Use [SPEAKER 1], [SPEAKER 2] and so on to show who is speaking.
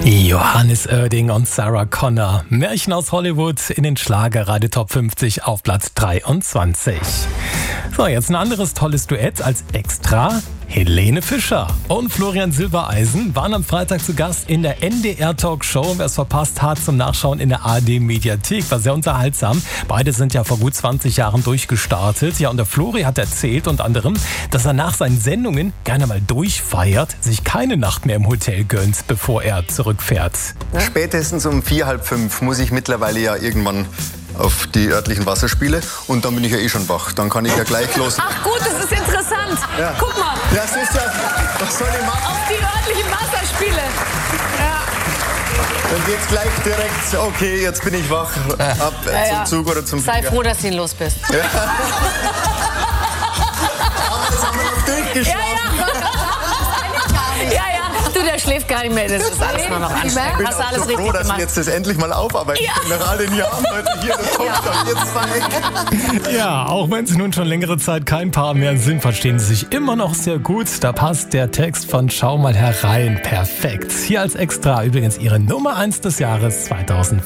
[SPEAKER 1] Johannes Oerding und Sarah Connor. Märchen aus Hollywood in den Schlagerradio Top 50 auf Platz 23. So, jetzt ein anderes tolles Duett als Extra. Helene Fischer und Florian Silbereisen waren am Freitag zu Gast in der NDR-Talkshow. Wer es verpasst hat, zum Nachschauen in der ARD-Mediathek. War sehr unterhaltsam. Beide sind ja vor gut 20 Jahren durchgestartet. Ja, und der Flori hat erzählt unter anderem, dass er nach seinen Sendungen gerne mal durchfeiert, sich keine Nacht mehr im Hotel gönnt, bevor er zurückfährt.
[SPEAKER 2] Spätestens um 4, halb 5 muss ich mittlerweile ja irgendwann auf die örtlichen Wasserspiele und dann bin ich ja eh schon wach. Dann kann ich ja gleich los.
[SPEAKER 3] Ach gut, das ist interessant.
[SPEAKER 2] Ja.
[SPEAKER 3] Guck mal.
[SPEAKER 2] Das ist ja, was soll ich machen?
[SPEAKER 3] Auf die örtlichen Wasserspiele. Ja.
[SPEAKER 2] Dann geht's gleich direkt, okay, jetzt bin ich wach, ab zum Zug oder zum
[SPEAKER 3] Sei
[SPEAKER 2] Flieger.
[SPEAKER 3] froh, dass du ihn los bist.
[SPEAKER 2] Ja. Aber das haben wir noch durchgeschlafen.
[SPEAKER 3] Du, der schläft gar nicht mehr. Das ist alles nur noch anstrengend.
[SPEAKER 2] Ich bin
[SPEAKER 3] Hast du
[SPEAKER 2] auch
[SPEAKER 3] alles
[SPEAKER 2] so froh,
[SPEAKER 3] richtig
[SPEAKER 2] dass ich
[SPEAKER 3] gemacht.
[SPEAKER 2] jetzt das endlich mal aufarbeiten kann. Nach all den Jahren heute hier, das kommt doch jetzt
[SPEAKER 1] Ja, auch wenn sie nun schon längere Zeit kein Paar mehr sind, verstehen sie sich immer noch sehr gut. Da passt der Text von Schau mal herein perfekt. Hier als Extra übrigens ihre Nummer 1 des Jahres 2005.